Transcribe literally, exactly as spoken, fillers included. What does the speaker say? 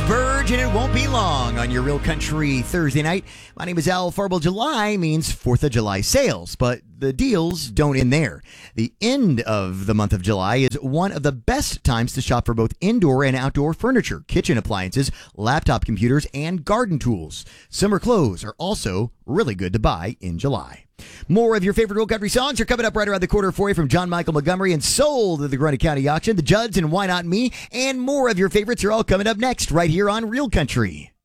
Verge, and it won't be long on your Real Country Thursday night. My name is Al Farble. July means fourth of July sales, but the deals don't end there. The end of the month of July is one of the best times to shop for both indoor and outdoor furniture, kitchen appliances, laptop computers, and garden tools. Summer clothes are also really good to buy in July. More of your favorite Real Country songs are coming up right around the corner for you from John Michael Montgomery and sold at the Grundy County Auction, the Judds and Why Not Me, and more of your favorites are all coming up next right here on Real Country.